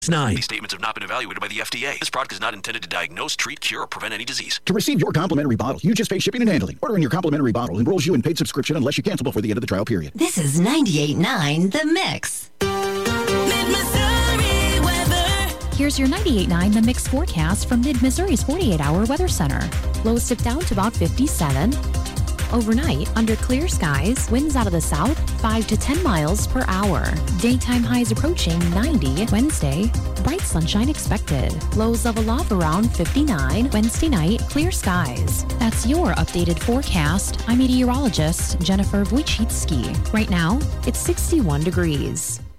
9. These statements have not been evaluated by the FDA. This product is not intended to diagnose, treat, cure, or prevent any disease. To receive your complimentary bottle, you just pay shipping and handling. Ordering your complimentary bottle enrolls you in paid subscription unless you cancel before the end of the trial period. This is 98.9 The Mix. Here's your 98.9 The Mix forecast from Mid-Missouri's 48-hour weather center. Lows dip down to about 57. Overnight, under clear skies, winds out of the south, 5 to 10 miles per hour. Daytime highs approaching 90 Wednesday. Bright sunshine expected. Lows level off around 59 Wednesday night, clear skies. That's your updated forecast. I'm meteorologist Jennifer Wojcicki. Right now, it's 61 degrees.